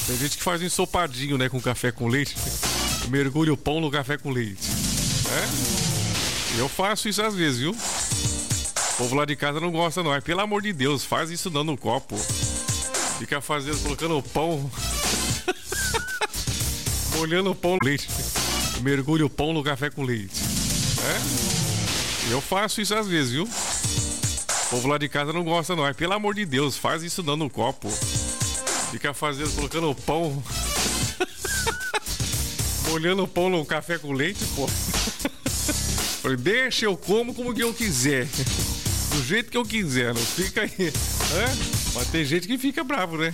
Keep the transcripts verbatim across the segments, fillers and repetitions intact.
Tem gente que faz um ensopadinho, né, com café com leite. Mergulha o pão no café com leite. É? Eu faço isso às vezes, viu? O povo lá de casa não gosta, não. É, pelo amor de Deus, faz isso não no copo. Fica fazendo, colocando o pão. Molhando o pão no leite. Mergulha o pão no café com leite. É? Eu faço isso às vezes, viu? O povo lá de casa não gosta, não. É, pelo amor de Deus, faz isso não no copo. Fica fazendo, colocando o pão. Molhando o pão no café com leite, pô. Deixa eu como como que eu quiser. Do jeito que eu quiser, não fica aí. É? Mas tem gente que fica bravo, né?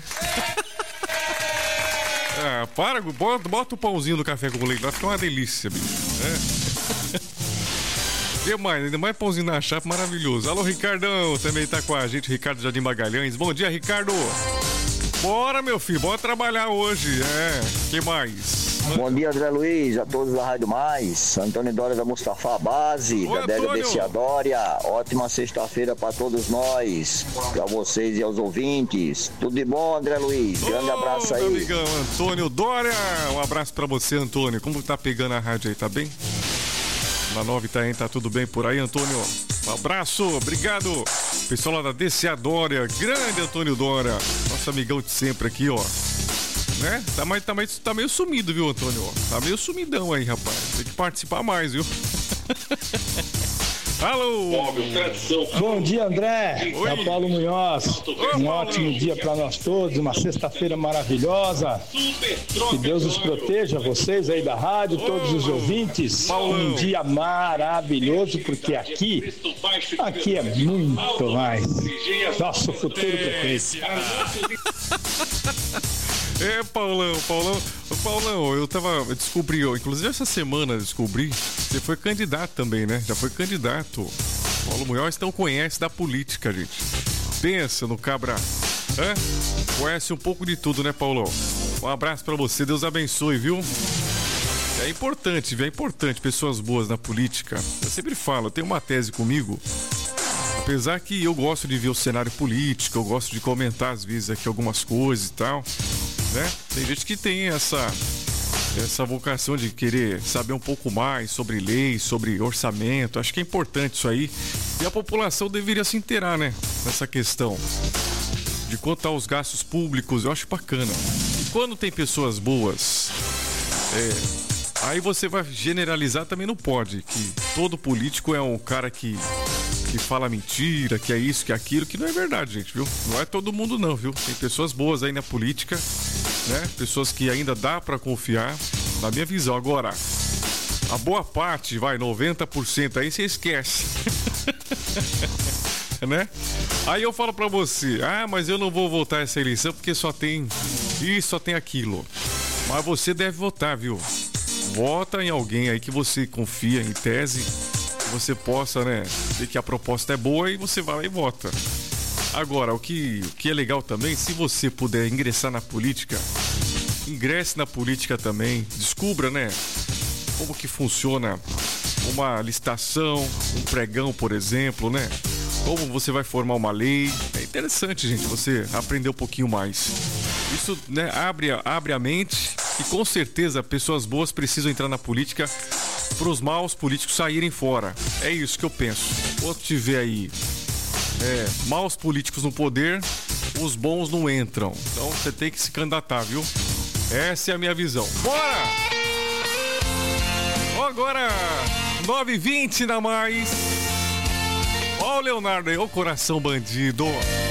Ah, para, bota, bota o pãozinho no café com leite, vai ficar uma delícia, bicho. É? E mais, ainda mais pãozinho na chapa, maravilhoso. Alô, Ricardão, também tá com a gente, Ricardo Jardim Magalhães. Bom dia, Ricardo. Bora, meu filho, bora trabalhar hoje. É, que mais? Bom dia, André Luiz, a todos da Rádio Mais. Antônio Dória da Mustafa Base, Oi, da Dega Antônio. Desiadória. Ótima sexta-feira para todos nós, para vocês e aos ouvintes. Tudo de bom, André Luiz? Grande Ô, abraço aí. Meu amigão Antônio Dória, um abraço pra você, Antônio. Como tá pegando a rádio aí, tá bem? Na nove tá, hein? Tá tudo bem por aí, Antônio? Um abraço, obrigado. Pessoal lá da Desiadória, grande Antônio Dória, nosso amigão de sempre aqui, ó. Né? Tá, mais, tá, mais, tá meio sumido, viu, Antônio? Tá meio sumidão aí, rapaz. Tem que participar mais, viu? Alô! Bom dia, André. Oi. É o Paulo Munhoz. Oi, Um Paulo. ótimo dia para nós todos, uma sexta-feira maravilhosa. Que Deus os proteja, vocês aí da rádio, todos os ouvintes. Paulão. Um dia maravilhoso, porque aqui, aqui é muito mais. Nosso futuro prefeito. É, Paulão, Paulão, Ô, Paulão, eu tava, eu descobri, eu, inclusive essa semana eu descobri, você foi candidato também, né? Já foi candidato. Paulo Munhoz então conhece da política, gente. Pensa no cabra, hã? Conhece um pouco de tudo, né, Paulão? Um abraço pra você, Deus abençoe, viu? É importante, viu? É importante pessoas boas na política. Eu sempre falo, eu tenho uma tese comigo. Apesar que eu gosto de ver o cenário político, eu gosto de comentar às vezes aqui algumas coisas e tal, né? Tem gente que tem essa, essa vocação de querer saber um pouco mais sobre leis, sobre orçamento. Acho que é importante isso aí. E a população deveria se inteirar, né? Nessa questão de quanto tá os gastos públicos, eu acho bacana. E quando tem pessoas boas, é, aí você vai generalizar, também não pode, que todo político é um cara que que fala mentira, que é isso, que é aquilo, que não é verdade, gente, viu? Não é todo mundo não, viu? Tem pessoas boas aí na política, né? Pessoas que ainda dá pra confiar, na minha visão. Agora, a boa parte, vai, noventa por cento aí você esquece. Né? Aí eu falo pra você, ah, mas eu não vou votar essa eleição porque só tem isso, só tem aquilo. Mas você deve votar, viu? Vota em alguém aí que você confia, em tese, que você possa, né, ver que a proposta é boa e você vai lá e vota. Agora, o que, o que é legal também, se você puder ingressar na política, ingresse na política também, descubra, né, como que funciona uma licitação, um pregão, por exemplo, né? Como você vai formar uma lei. É interessante, gente, você aprender um pouquinho mais. Isso, né, abre, abre a mente e com certeza pessoas boas precisam entrar na política para os maus políticos saírem fora. É isso que eu penso. Quando tiver aí é, maus políticos no poder, os bons não entram. Então você tem que se candidatar, viu? Essa é a minha visão. Bora! Agora, nove e vinte na mais. Ó o Leonardo aí, ó o coração bandido.